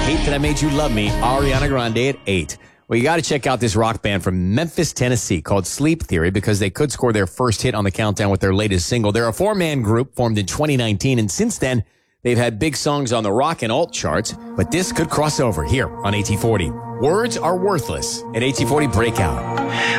Hate That I Made You Love Me, Ariana Grande at 8. Well, you got to check out this rock band from Memphis, Tennessee called Sleep Theory because they could score their first hit on the countdown with their latest single. They're a four-man group formed in 2019, and since then, they've had big songs on the rock and alt charts, but this could cross over here on AT40. Words Are Worthless at AT40 Breakout.